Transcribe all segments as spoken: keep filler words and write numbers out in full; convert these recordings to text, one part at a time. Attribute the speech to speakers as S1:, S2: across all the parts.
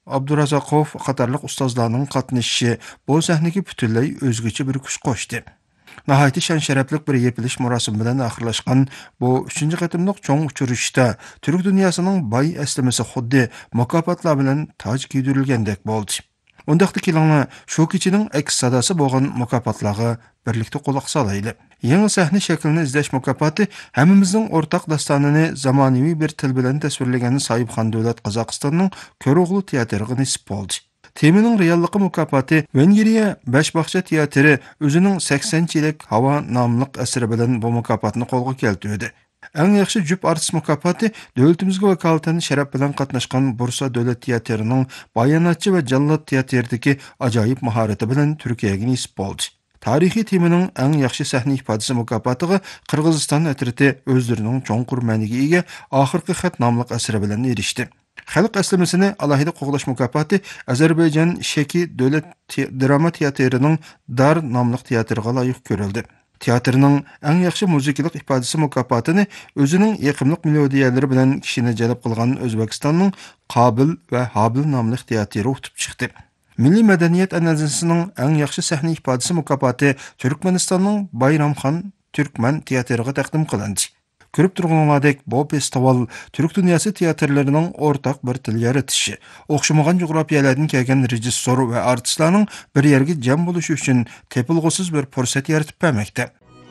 S1: Abdurazakov qatarlıq ustozlarning qatnashishi bu sahnaga butunlay o'zgacha bir kuch qo'shdi. Nəhayət şən şərəflik bir yepiliş murosimi bilan oxirlashgan bu uchinchi qatimliq cho'ng uchirishda Türk dünyasının bay əsləməsi xuddi mukofotlar bilan toj kiydirilgandek bo'ldi. Ondaqda kelinglar shu kechining aks sadasi bo'lgan mukofotlarga birlikda quloq solaylik. Yangi sahna shaklini izlash mukofoti hammamizning o'rtaq dastonini zamonaviy bir til bilan tasvirlagan sohibxon davlat Qozog'istonning Ko'rug'li teatriga nisib bo'ldi. Temining reallıqı mukofoti Vengriya Beşbaqcha teatri o'zining sakson yillik Havo nomli asari bilan bu mukofotni qo'lga keltirdi. Eng yaxshi jup artist mukofoti davlatimizga vakolatan sharaf bilan qatnashgan Bursa davlat teatrining bayonotchi va jallod teatridagi ajoyib mahorati bilan Turkiyaga nisib bo'ldi. Tarixiy temining eng yaxshi sahna ifodasi mukofotiga Qirg'iziston atriti o'zlarining cho'nqur ma'niga ega oxirgi xat nomli asari bilan erishdi. Xalq əsləməsini alohida qo'g'lash mukofoti Ozarbayjon Sheki davlat drama teatrining Dar nomli teatriga loyiq ko'rildi. Teatrning eng yaxshi muzikalik ifodasi mukofotini o'zining yiqimliq melodiyalari bilan kishini jalb qilgan O'zbekistonning Qobil va Hobil nomli teatri o'tib chiqdi. Milliy madaniyat an'anasining eng yaxshi sahna ifodasi mukofoti Turkmanistonning Bayramxon Turkman teatriga taqdim qilindi. Ko'rib turganlardek bu festival Türk dünyası teatrlarining o'rtaq bir til yaratishi, o'xshamagan jo'g'rafiyalardan kelgan rejissor va artistlarning bir yerga jam bo'lishi uchun tepilg'usiz bir fursat yaratib bermoqda.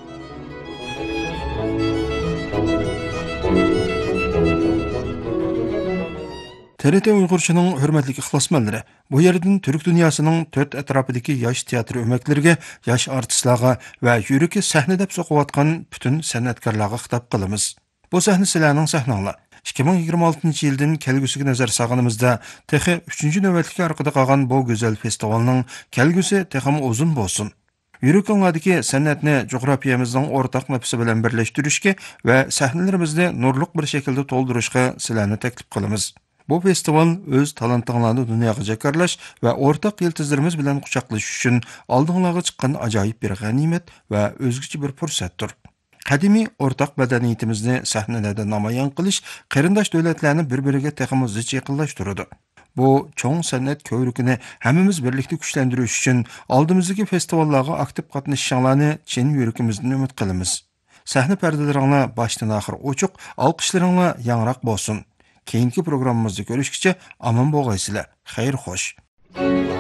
S1: T R T Uyg'urchaning hurmatli ixlosmandlari, bu yerdan Türk dünyasının to'rt atrofidagi yosh teatr o'maklariga, yosh artistlarga va yuragi sahna deb so'qiyotgan butun san'atkorlarga xitob qilamiz. Bu sahna sizlarning sahnanglar. ikki ming yigirma oltinchi yildan kelgusiga nazar solganimizda texi uchinchi navbatga orqada qolgan bu go'zal festivalning kelgusi texmi uzun bo'lsin. Yuraginglardagi san'atni jo'g'rafiyamizning o'rtaq nafsi bilan birlashtirishga va sahnalarimizni nurliq bir shaklda to'ldirishga sizlarni taklif qilamiz. Bu festival o'z talentinglarni dunyoga jakarlash va o'rtaq yiltizlarimiz bilan quchoqlashish uchun oldinglarga chiqqan ajoyib bir g'animat va o'zgacha bir fursatdir. Qadimiy o'rtaq madaniyatimizni sahnalarda namoyon qilish qarindosh davlatlarni bir-biriga texmi zich yaqinlashtiradi. Bu cho'ng san'at ko'rikini hammamiz birlikda kuchlantirish uchun oldimizdagi festivallarga aktiv qatnashishinglarni chin yuragimizdan umid qilamiz. Sahna pardalaringlar boshdan oxir ochiq, olqishlaringlar yangroq bo'lsin. Keyingi programmamizda ko'rishguncha omon bo'lgaysizlar. Xayr xo'sh.